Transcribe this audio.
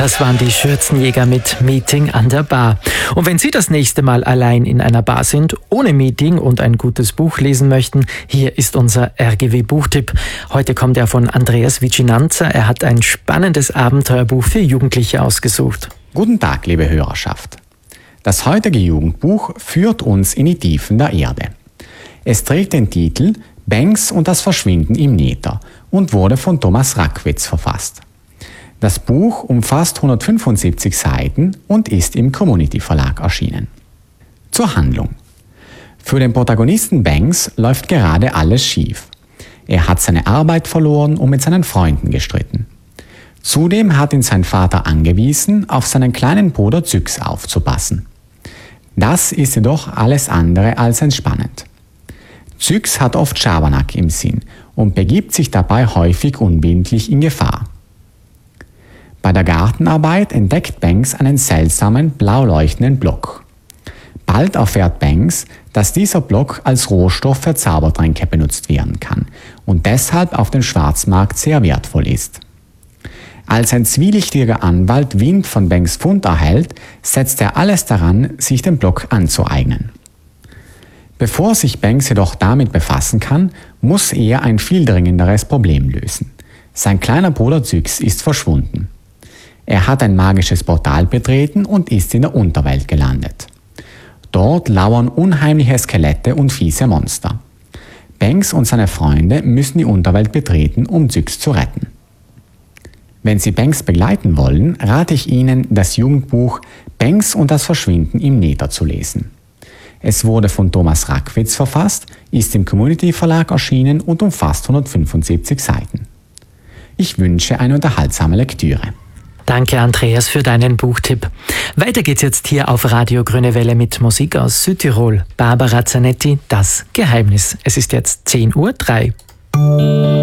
Das waren die Schürzenjäger mit Meeting an der Bar. Und wenn Sie das nächste Mal allein in einer Bar sind, ohne Meeting und ein gutes Buch lesen möchten, hier ist unser RGW-Buchtipp. Heute kommt er von Andreas Vicinanza. Er hat ein spannendes Abenteuerbuch für Jugendliche ausgesucht. Guten Tag, liebe Hörerschaft. Das heutige Jugendbuch führt uns in die Tiefen der Erde. Es trägt den Titel Banks und das Verschwinden im Nether und wurde von Thomas Rackwitz verfasst. Das Buch umfasst 175 Seiten und ist im Community Verlag erschienen. Zur Handlung. Für den Protagonisten Banks läuft gerade alles schief. Er hat seine Arbeit verloren und mit seinen Freunden gestritten. Zudem hat ihn sein Vater angewiesen, auf seinen kleinen Bruder Zyx aufzupassen. Das ist jedoch alles andere als entspannend. Zyx hat oft Schabernack im Sinn und begibt sich dabei häufig unwillentlich in Gefahr. Bei der Gartenarbeit entdeckt Banks einen seltsamen, blau leuchtenden Block. Bald erfährt Banks, dass dieser Block als Rohstoff für Zaubertränke benutzt werden kann und deshalb auf dem Schwarzmarkt sehr wertvoll ist. Als ein zwielichtiger Anwalt Wind von Banks Fund erhält, setzt er alles daran, sich den Block anzueignen. Bevor sich Banks jedoch damit befassen kann, muss er ein viel dringenderes Problem lösen. Sein kleiner Bruder Zyx ist verschwunden. Er hat ein magisches Portal betreten und ist in der Unterwelt gelandet. Dort lauern unheimliche Skelette und fiese Monster. Banks und seine Freunde müssen die Unterwelt betreten, um Zyx zu retten. Wenn Sie Banks begleiten wollen, rate ich Ihnen, das Jugendbuch Banks und das Verschwinden im Nether zu lesen. Es wurde von Thomas Rackwitz verfasst, ist im Community Verlag erschienen und umfasst 175 Seiten. Ich wünsche eine unterhaltsame Lektüre. Danke, Andreas, für deinen Buchtipp. Weiter geht's jetzt hier auf Radio Grüne Welle mit Musik aus Südtirol. Barbara Zanetti, Das Geheimnis. Es ist jetzt 10:03 Uhr.